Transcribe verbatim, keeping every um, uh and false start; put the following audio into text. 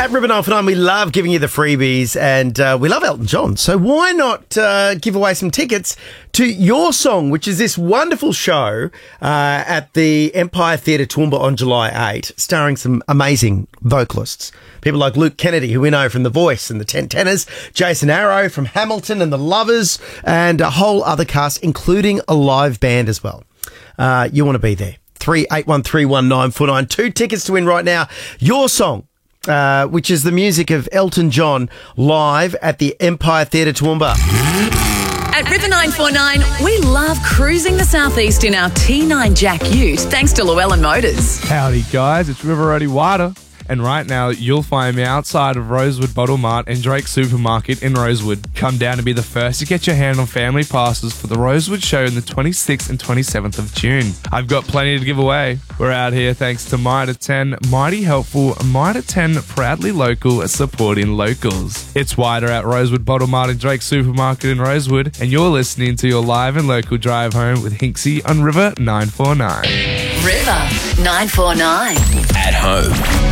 At River nine four nine, we love giving you the freebies, and uh, we love Elton John. So why not uh, give away some tickets to Your Song, which is this wonderful show uh, at the Empire Theatre Toowoomba on July eighth, starring some amazing vocalists. People like Luke Kennedy, who we know from The Voice and the Ten Tenors, Jason Arrow from Hamilton and The Lovers, and a whole other cast, including a live band as well. Uh, you want to be there. three eight one three one nine four nine. Two tickets to win right now. Your Song, uh, which is the music of Elton John, live at the Empire Theatre Toowoomba. At River nine four nine, we love cruising the southeast in our T nine Jack Ute, thanks to Llewellyn Motors. Howdy guys, it's River Roadie Wada. And right now, you'll find me outside of Rosewood Bottle Mart and Drake Supermarket in Rosewood. Come down to be the first to get your hand on family passes for the Rosewood show on the twenty-sixth and twenty-seventh of June. I've got plenty to give away. We're out here thanks to Mitre ten, mighty helpful, Mitre ten proudly local, supporting locals. It's wider at Rosewood Bottle Mart and Drake Supermarket in Rosewood, and you're listening to your live and local drive home with Hinksy on River nine four nine. River nine four nine. At home.